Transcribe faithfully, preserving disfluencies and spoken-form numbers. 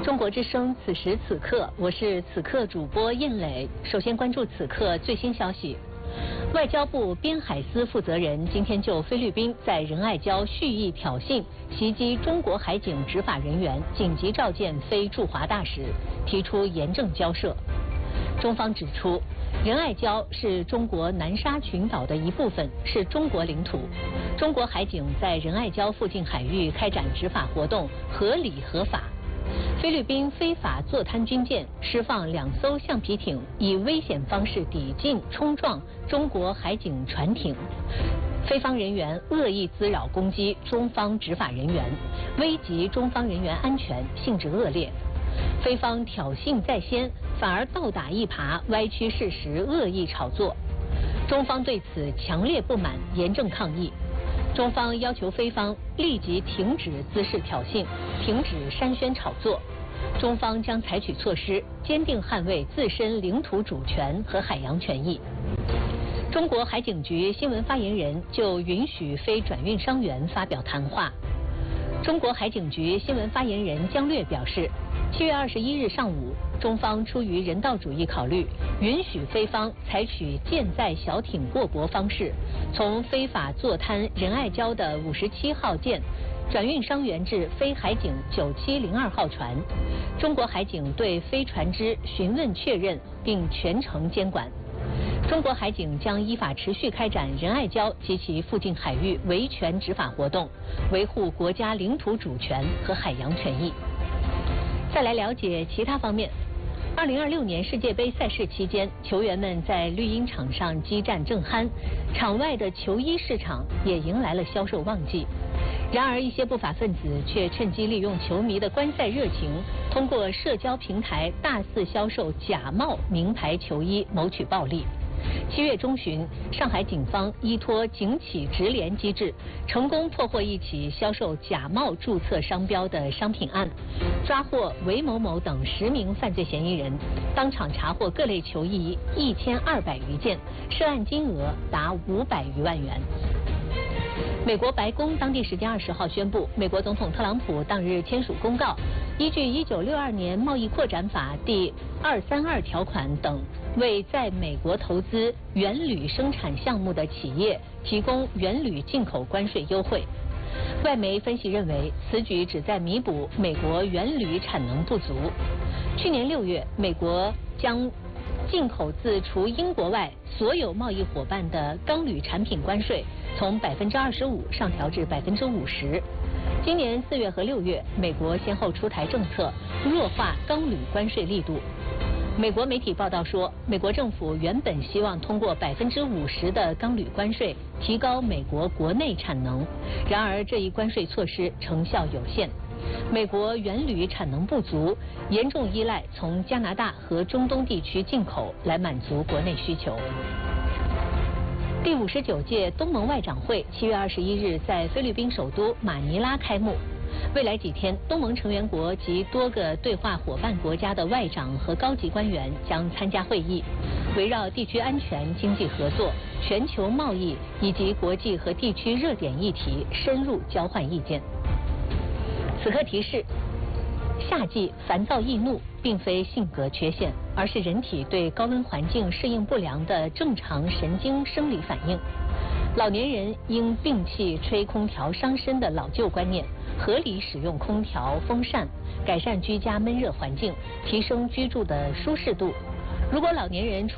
中国之声，此时此刻，我是此刻主播燕磊。首先关注此刻最新消息。外交部边海司负责人今天就菲律宾在仁爱礁蓄意挑衅、袭击中国海警执法人员，紧急召见菲驻华大使，提出严正交涉。中方指出，仁爱礁是中国南沙群岛的一部分，是中国领土。中国海警在仁爱礁附近海域开展执法活动合理合法。菲律宾非法坐滩军舰释放两艘橡皮艇，以危险方式抵近冲撞中国海警船艇。菲方人员恶意滋扰攻击中方执法人员，危及中方人员安全，性质恶劣。菲方挑衅在先，反而倒打一耙，歪曲事实，恶意炒作。中方对此强烈不满，严正抗议。中方要求菲方立即停止滋事挑衅，停止煽宣炒作。中方将采取措施，坚定捍卫自身领土主权和海洋权益。中国海警局新闻发言人就允许非转运商员发表谈话。中国海警局新闻发言人姜略表示，七月二十一日上午，中方出于人道主义考虑，允许菲方采取舰载小艇过驳方式，从非法坐滩仁爱礁的五十七号舰转运伤员至非海警九七零二号船。中国海警对非船只询问确认，并全程监管。中国海警将依法持续开展仁爱礁及其附近海域维权执法活动，维护国家领土主权和海洋权益。再来了解其他方面。二零二六年世界杯赛事期间，球员们在绿茵场上激战正酣，场外的球衣市场也迎来了销售旺季。然而，一些不法分子却趁机利用球迷的观赛热情，通过社交平台大肆销售假冒名牌球衣，谋取暴利。七月中旬，上海警方依托警企直联机制，成功破获一起销售假冒注册商标的商品案，抓获韦某某等十名犯罪嫌疑人，当场查获各类球衣一千二百余件，涉案金额达五百余万元。美国白宫当地时间二十号宣布，美国总统特朗普当日签署公告，依据一九六二年贸易扩展法第二三二条款等，为在美国投资原铝生产项目的企业提供原铝进口关税优惠。外媒分析认为，此举旨在弥补美国原铝产能不足。去年六月，美国将进口自除英国外所有贸易伙伴的钢铝产品关税从百分之二十五上调至百分之五十。今年四月和六月，美国先后出台政策，弱化钢铝关税力度。美国媒体报道说，美国政府原本希望通过百分之五十的钢铝关税提高美国国内产能，然而这一关税措施成效有限。美国原铝产能不足，严重依赖从加拿大和中东地区进口来满足国内需求。第五十九届东盟外长会七月二十一日在菲律宾首都马尼拉开幕。未来几天，东盟成员国及多个对话伙伴国家的外长和高级官员将参加会议，围绕地区安全、经济合作、全球贸易以及国际和地区热点议题深入交换意见。此刻提示：夏季烦躁易怒并非性格缺陷，而是人体对高温环境适应不良的正常神经生理反应。老年人应摒弃吹空调伤身的老旧观念，合理使用空调、风扇，改善居家闷热环境，提升居住的舒适度。如果老年人